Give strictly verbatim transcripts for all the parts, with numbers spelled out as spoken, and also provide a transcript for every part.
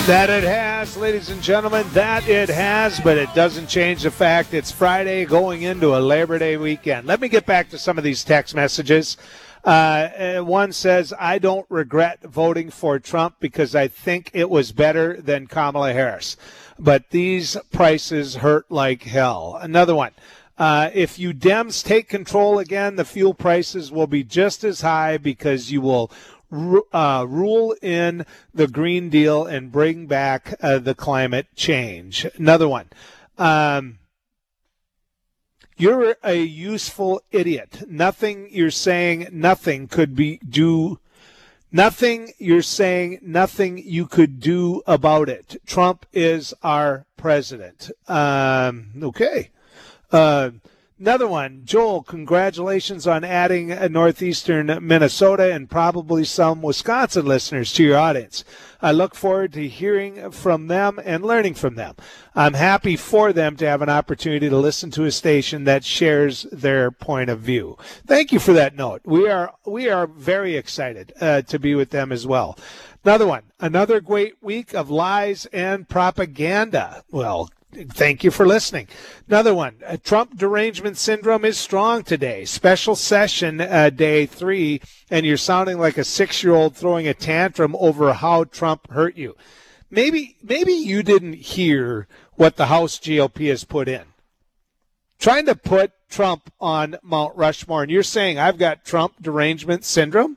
That it has, ladies and gentlemen, that it has, but it doesn't change the fact it's Friday going into a Labor Day weekend. Let me get back to some of these text messages. Uh, one says, I don't regret voting for Trump because I think it was better than Kamala Harris. But these prices hurt like hell. Another one, uh, if you Dems take control again, the fuel prices will be just as high because you will uh, rule in the Green Deal and bring back uh, the climate change. Another one. Um, You're a useful idiot. Nothing you're saying, nothing could be do. Nothing you're saying, nothing you could do about it. Trump is our president. Um, okay. Uh, another one. Joel, congratulations on adding northeastern Minnesota and probably some Wisconsin listeners to your audience. I look forward to hearing from them and learning from them. I'm happy for them to have an opportunity to listen to a station that shares their point of view. Thank you for that note. We are we are very excited uh, to be with them as well. Another one, another great week of lies and propaganda. Well, thank you for listening. Another one, uh, Trump derangement syndrome is strong today. Special session uh, day three, and you're sounding like a six-year-old throwing a tantrum over how Trump hurt you. Maybe maybe you didn't hear what the House G O P has put in. Trying to put Trump on Mount Rushmore, and you're saying I've got Trump derangement syndrome?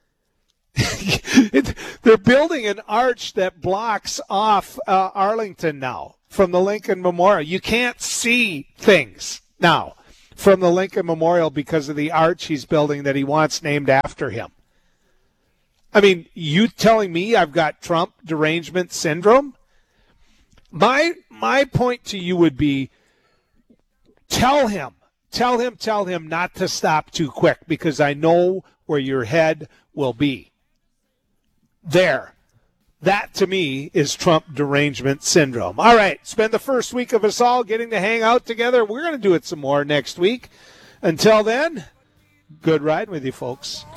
it, they're building an arch that blocks off uh, Arlington now from the Lincoln Memorial. You can't see things now from the Lincoln Memorial because of the arch he's building that he wants named after him. I mean, you telling me I've got Trump derangement syndrome? My my point to you would be, tell him, tell him, tell him not to stop too quick because I know where your head will be. There. That, to me, is Trump derangement syndrome. All right, spend the first week of us all getting to hang out together. We're going to do it some more next week. Until then, good riding with you, folks.